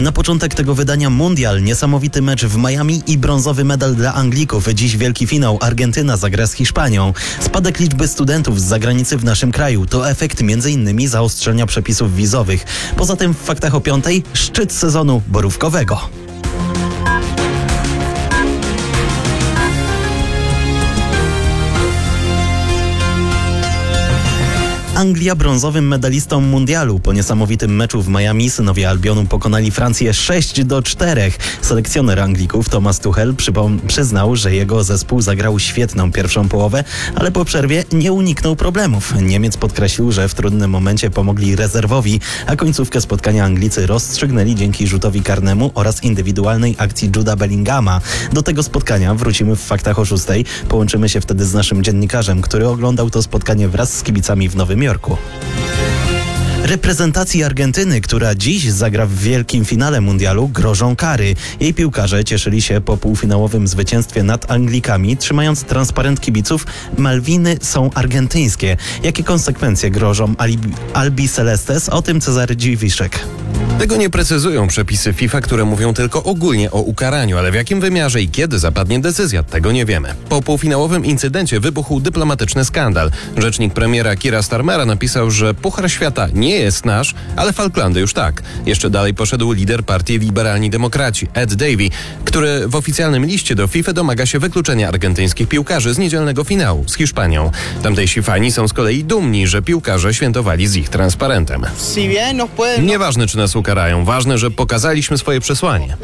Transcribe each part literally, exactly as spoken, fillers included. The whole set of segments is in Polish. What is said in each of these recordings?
Na początek tego wydania Mundial, niesamowity mecz w Miami i brązowy medal dla Anglików. Dziś wielki finał, Argentyna zagra z Hiszpanią. Spadek liczby studentów z zagranicy w naszym kraju to efekt między innymi zaostrzenia przepisów wizowych. Poza tym w faktach o piątej szczyt sezonu borówkowego. Anglia brązowym medalistom mundialu. Po niesamowitym meczu w Miami synowie Albionu pokonali Francję sześć do czterech. Selekcjoner Anglików Thomas Tuchel przypom- przyznał, że jego zespół zagrał świetną pierwszą połowę, ale po przerwie nie uniknął problemów. Niemiec podkreślił, że w trudnym momencie pomogli rezerwowi, a końcówkę spotkania Anglicy rozstrzygnęli dzięki rzutowi karnemu oraz indywidualnej akcji Juda Bellingama. Do tego spotkania wrócimy w faktach o szóstej. Połączymy się wtedy z naszym dziennikarzem, który oglądał to spotkanie wraz z kibicami w Nowym Jorku. Reprezentacji Argentyny, która dziś zagra w wielkim finale mundialu, grożą kary. Jej piłkarze cieszyli się po półfinałowym zwycięstwie nad Anglikami, trzymając transparent kibiców "Malwiny są argentyńskie". Jakie konsekwencje grożą Albi, Albi Celestes? O tym Cezary Dziwiszek. Tego nie precyzują przepisy FIFA, które mówią tylko ogólnie o ukaraniu, ale w jakim wymiarze i kiedy zapadnie decyzja, tego nie wiemy. Po półfinałowym incydencie wybuchł dyplomatyczny skandal. Rzecznik premiera Keira Starmera napisał, że Puchar Świata nie jest nasz, ale Falklandy już tak. Jeszcze dalej poszedł lider partii Liberalni Demokraci, Ed Davey, który w oficjalnym liście do FIFA domaga się wykluczenia argentyńskich piłkarzy z niedzielnego finału z Hiszpanią. Tamtejsi fani są z kolei dumni, że piłkarze świętowali z ich transparentem. Nieważne, czy nas ukarają, ważne, że pokazaliśmy swoje przesłanie.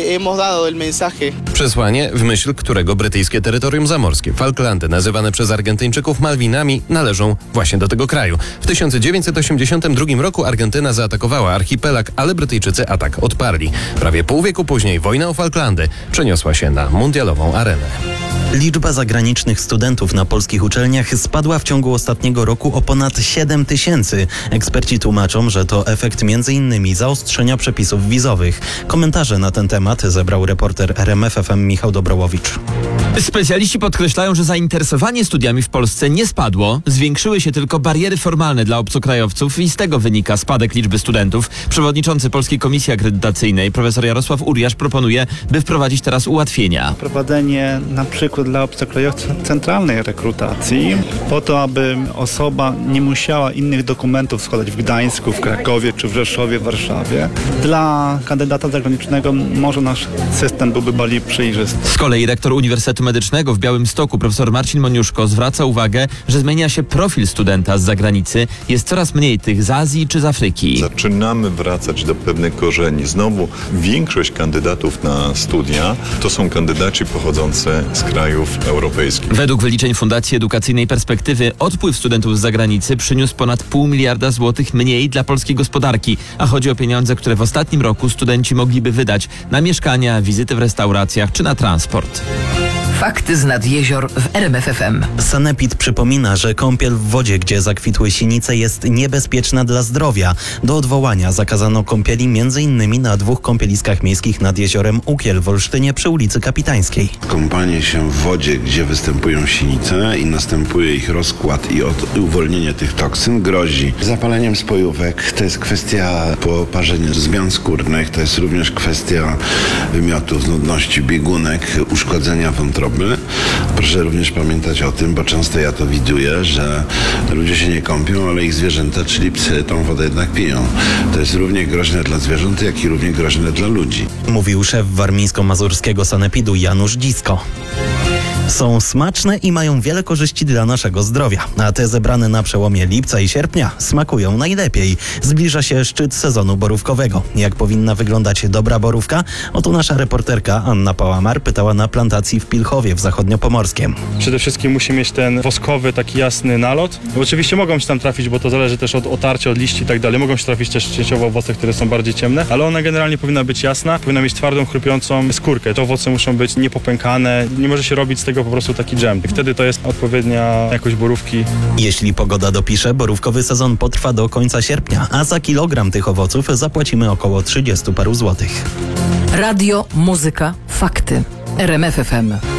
Przesłanie, w myśl którego brytyjskie terytorium zamorskie, Falklandy, nazywane przez Argentyńczyków Malwinami, należą właśnie do tego kraju. W tysiąc dziewięćset osiemdziesiątym drugim roku Argentyna zaatakowała archipelag, ale Brytyjczycy atak odparli. Prawie pół wieku później wojna o Falklandy przeniosła się na mundialową arenę. Liczba zagranicznych studentów na polskich uczelniach spadła w ciągu ostatniego roku o ponad siedem tysięcy. Eksperci tłumaczą, że to efekt między innymi zaostrzenia przepisów wizowych. Komentarze na ten temat zebrał reporter R M F F M Michał Dobrołowicz. Specjaliści podkreślają, że zainteresowanie studiami w Polsce nie spadło, zwiększyły się tylko bariery formalne dla obcokrajowców i z tego wynika spadek liczby studentów. Przewodniczący Polskiej Komisji Akredytacyjnej profesor Jarosław Uriasz proponuje, by wprowadzić teraz ułatwienia. Wprowadzenie na przykład dla obcokrajowców centralnej rekrutacji po to, aby osoba nie musiała innych dokumentów składać w Gdańsku, w Krakowie czy w Rzeszowie, w Warszawie. Dla kandydata zagranicznego może nasz system byłby bardziej przejrzysty. Z kolei rektor Uniwersytetu Medycznego w Białymstoku profesor Marcin Moniuszko zwraca uwagę, że zmienia się profil studenta z zagranicy. Jest coraz mniej tych z Azji czy z Afryki. Zaczynamy wracać do pewnych korzeni. Znowu większość kandydatów na studia to są kandydaci pochodzący z krajów europejskich. Według wyliczeń Fundacji Edukacyjnej Perspektywy odpływ studentów z zagranicy przyniósł ponad pół miliarda złotych mniej dla polskiej gospodarki, a chodzi o pieniądze, które w ostatnim roku studenci mogliby wydać na mieszkania, wizyty w restauracjach czy na transport. Fakty z nad jezior w R M F F M. Sanepid przypomina, że kąpiel w wodzie, gdzie zakwitły sinice, jest niebezpieczna dla zdrowia. Do odwołania zakazano kąpieli m.in. na dwóch kąpieliskach miejskich nad jeziorem Ukiel w Olsztynie przy ulicy Kapitańskiej. Kąpanie się w wodzie, gdzie występują sinice i następuje ich rozkład i od, uwolnienie tych toksyn grozi zapaleniem spojówek. To jest kwestia poparzenia zmian skórnych, to jest również kwestia wymiotów, nudności biegunek, uszkodzenia wątroby. Proszę również pamiętać o tym, bo często ja to widuję, że ludzie się nie kąpią, ale ich zwierzęta, czyli psy, tą wodę jednak piją. To jest równie groźne dla zwierząt, jak i równie groźne dla ludzi. Mówił szef warmińsko-mazurskiego Sanepidu Janusz Dzisko. Są smaczne i mają wiele korzyści dla naszego zdrowia, a te zebrane na przełomie lipca i sierpnia smakują najlepiej. Zbliża się szczyt sezonu borówkowego. Jak powinna wyglądać dobra borówka? Oto nasza reporterka Anna Pałamar pytała na plantacji w Pilchowie w Zachodniopomorskiem. Przede wszystkim musi mieć ten woskowy, taki jasny nalot. Oczywiście mogą się tam trafić, bo to zależy też od otarcia, od liści i tak dalej. Mogą się trafić też częściowo owoce, które są bardziej ciemne, ale ona generalnie powinna być jasna, powinna mieć twardą, chrupiącą skórkę. Te owoce muszą być niepopękane, nie może się robić z tego po prostu taki dżem. I wtedy to jest odpowiednia jakość borówki. Jeśli pogoda dopisze, borówkowy sezon potrwa do końca sierpnia, a za kilogram tych owoców zapłacimy około trzydziestu paru złotych. Radio, muzyka, fakty. R M F F M.